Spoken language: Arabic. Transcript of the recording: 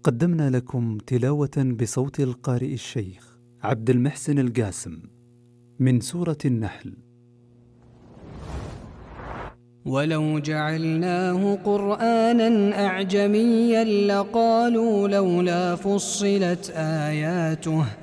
قدمنا لكم تلاوة بصوت القارئ الشيخ عبد المحسن القاسم من سورة النحل. ولو جعلناه قرآنا أعجميا لقالوا لولا فصلت آياته